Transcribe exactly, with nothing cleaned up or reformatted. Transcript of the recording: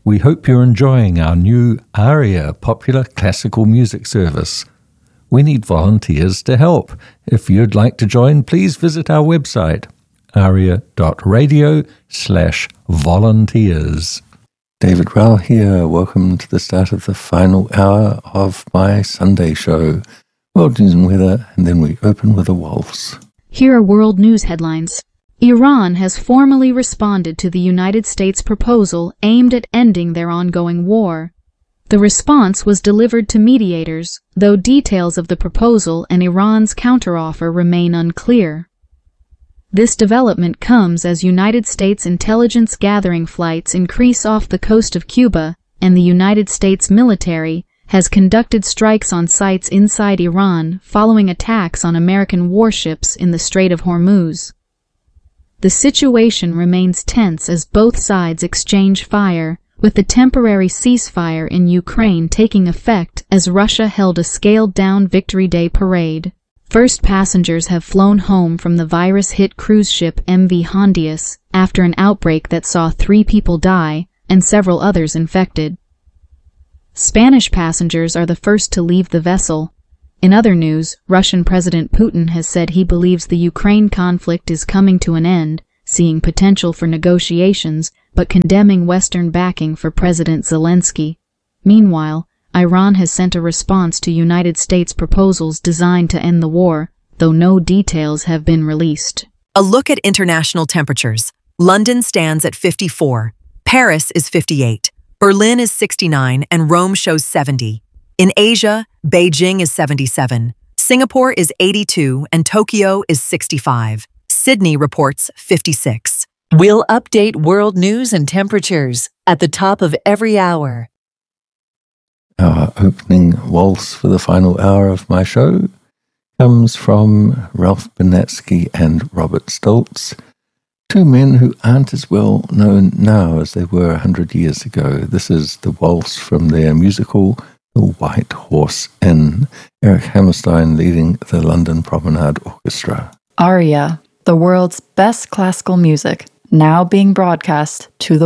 We hope you're enjoying our new ARIA popular classical music service. We need volunteers to help. If you'd like to join, please visit our website, aria.radio slash volunteers. David Rowell here. Welcome to the start of the final hour of my Sunday show, World News and Weather, and then we open with a waltz. Here are world news headlines. Iran has formally responded to the United States proposal aimed at ending their ongoing war. The response was delivered to mediators, though details of the proposal and Iran's counteroffer remain unclear. This development comes as United States intelligence gathering flights increase off the coast of Cuba, and the United States military has conducted strikes on sites inside Iran following attacks on American warships in the Strait of Hormuz. The situation remains tense as both sides exchange fire, with the temporary ceasefire in Ukraine taking effect as Russia held a scaled-down Victory Day parade. First passengers have flown home from the virus-hit cruise ship M V Hondius after an outbreak that saw three people die and several others infected. Spanish passengers are the first to leave the vessel. In other news, Russian President Putin has said he believes the Ukraine conflict is coming to an end, seeing potential for negotiations, but condemning Western backing for President Zelensky. Meanwhile, Iran has sent a response to United States proposals designed to end the war, though no details have been released. A look at international temperatures. London stands at fifty-four, Paris is fifty-eight, Berlin is sixty-nine, and Rome shows seventy. In Asia, Beijing is seventy-seven, Singapore is eighty-two, and Tokyo is sixty-five. Sydney reports fifty-six. We'll update world news and temperatures at the top of every hour. Our opening waltz for the final hour of my show comes from Ralph Bernatsky and Robert Stoltz, two men who aren't as well known now as they were a hundred years ago. This is the waltz from their musical The White Horse Inn, Eric Hammerstein leading the London Promenade Orchestra. ARIA, the world's best classical music, now being broadcast to the